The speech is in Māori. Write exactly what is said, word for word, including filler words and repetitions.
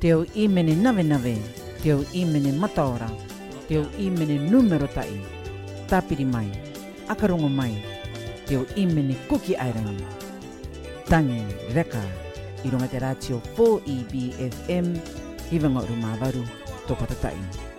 Te o I mene nave nave, te o I mene mataora, te o I mene numero tai, tapiri mai, akarongo mai, te o I mene kuki airangi. Tangi, reka, I runga te ratio four E B F M, hiwanga o Rumavaru, tō Patatai.